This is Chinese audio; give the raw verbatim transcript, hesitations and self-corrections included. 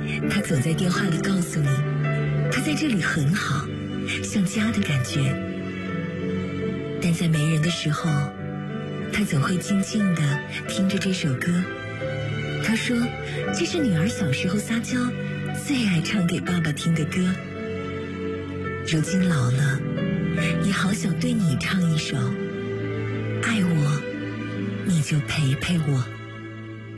他总在电话里告诉你，他在这里很好，像家的感觉。但在没人的时候，他总会静静地听着这首歌。他说，这是女儿小时候撒娇最爱唱给爸爸听的歌。如今老了，也好想对你唱一首，爱我，你就陪陪我。